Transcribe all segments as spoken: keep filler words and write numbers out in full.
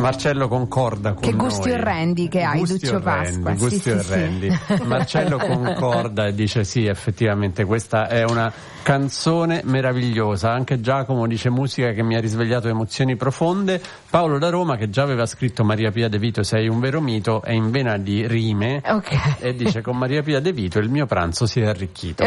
Marcello concorda con Che gusti noi. orrendi che hai, gusti Duccio orrendi, Pasqua. Gusti sì, orrendi. Sì, sì. Marcello concorda e dice sì, effettivamente questa è una canzone meravigliosa. Anche Giacomo dice musica che mi ha risvegliato emozioni profonde. Paolo da Roma, che già aveva scritto Maria Pia De Vito sei un vero mito, è in vena di rime, okay. E dice con Maria Pia De Vito il mio pranzo si è arricchito.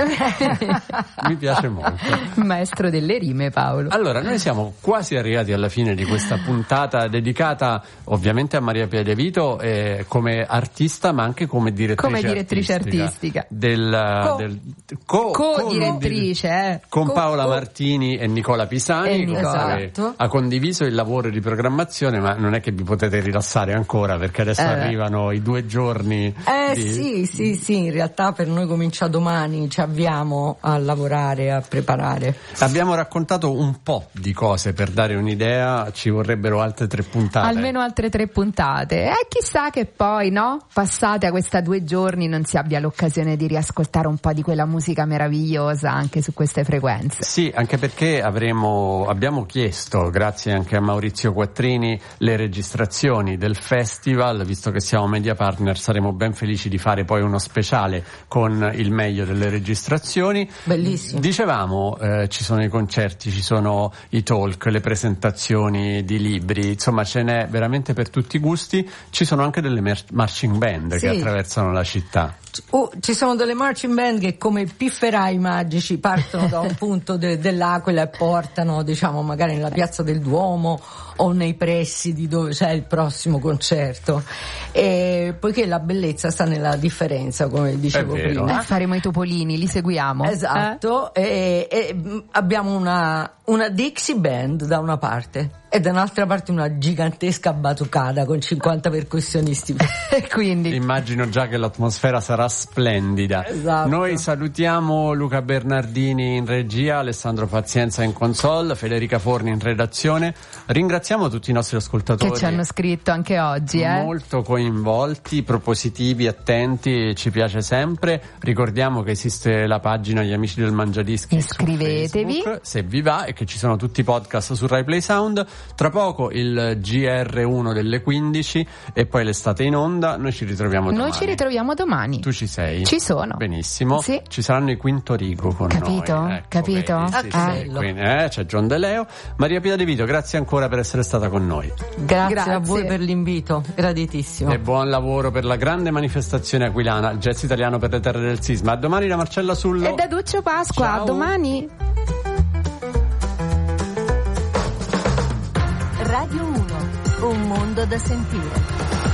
Mi piace molto. Maestro delle rime, Paolo. Allora, noi siamo quasi arrivati alla fine di questa puntata dedicata ovviamente a Maria Pia De Vito eh, come artista, ma anche come direttrice, come direttrice artistica, artistica. Del, co, del, co, co-direttrice con, eh. con co, Paola co. Martini e Nicola Pisani, e Nicola. Esatto. Ha condiviso il lavoro di programmazione, ma non è che vi potete rilassare ancora perché adesso eh. arrivano i due giorni. Eh di... sì, sì, sì, in realtà per noi comincia domani, ci avviamo a lavorare, a preparare. Abbiamo raccontato un po' di cose per dare un'idea, ci vorrebbero altre tre puntate. Almeno altre tre puntate. E eh, chissà che poi, no? Passate a questa due giorni non si abbia l'occasione di riascoltare un po' di quella musica meravigliosa anche su queste frequenze. Sì, anche perché avremo, abbiamo chiesto, grazie anche a Maurizio Quattrini, le registrazioni del festival, visto che siamo media partner saremo ben felici di fare poi uno speciale con il meglio delle registrazioni. Bellissimo. Dicevamo, eh, ci sono i concerti, ci sono i talk, le presentazioni di libri, insomma ce n'è veramente per tutti i gusti. Ci sono anche delle mer- marching band sì. che attraversano la città. Oh, ci sono delle marching band che come pifferai magici partono da un punto de- dell'Aquila e portano, diciamo, magari nella piazza del Duomo o nei pressi di dove c'è il prossimo concerto, e poiché la bellezza sta nella differenza, come dicevo prima. Eh, faremo i topolini, li seguiamo. Esatto, eh? e, e abbiamo una, una Dixie Band da una parte e da un'altra parte una gigantesca batucada con cinquanta percussionisti. Quindi immagino già che l'atmosfera sarà splendida. Esatto. Noi salutiamo Luca Bernardini in regia, Alessandro Pazienza in console, Federica Forni in redazione. Ringraziamo tutti i nostri ascoltatori che ci hanno scritto anche oggi, eh? molto coinvolti, propositivi, attenti, ci piace sempre. Ricordiamo che esiste la pagina Gli Amici del Mangiadischi, iscrivetevi su Facebook, se vi va, e che ci sono tutti i podcast su Rai Play Sound. Tra poco il G R uno delle quindici e poi l'estate in onda. Noi ci ritroviamo domani. Noi ci ritroviamo domani. Tu ci sei? Ci sono. Benissimo. Sì. Ci saranno i Quinto Rigo con Capito? noi. Ecco, Capito? Vedi, sì, Ah, sì, quindi, eh, c'è John De Leo. Maria Pia De Vito, grazie ancora per essere stata con noi. Grazie, Grazie a voi per l'invito, graditissimo. E buon lavoro per la grande manifestazione aquilana, il jazz italiano per le terre del sisma. A domani da Marcella Sullo. E da Duccio Pasqua. Ciao. A domani. Radio uno, un mondo da sentire.